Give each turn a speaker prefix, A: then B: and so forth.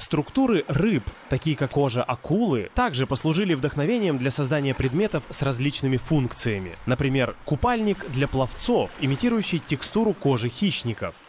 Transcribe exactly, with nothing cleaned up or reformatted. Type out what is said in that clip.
A: Структуры рыб, такие как кожа акулы, также послужили вдохновением для создания предметов с различными функциями. Например, купальник для пловцов, имитирующий текстуру кожи хищников.